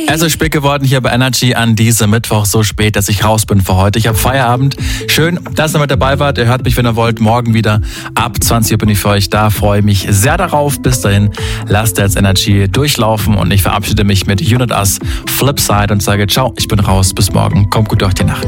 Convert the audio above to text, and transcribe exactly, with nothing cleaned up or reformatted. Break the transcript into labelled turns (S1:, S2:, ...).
S1: Es ist spät geworden hier bei Energy an diesem Mittwoch, so spät, dass ich raus bin für heute. Ich habe Feierabend. Schön, dass ihr mit dabei wart. Ihr hört mich, wenn ihr wollt, morgen wieder. Ab zwanzig Uhr bin ich für euch da. Freue mich sehr darauf. Bis dahin, lasst jetzt Energy durchlaufen und ich verabschiede mich mit Unit Us Flipside und sage ciao, ich bin raus. Bis morgen. Kommt gut durch die Nacht.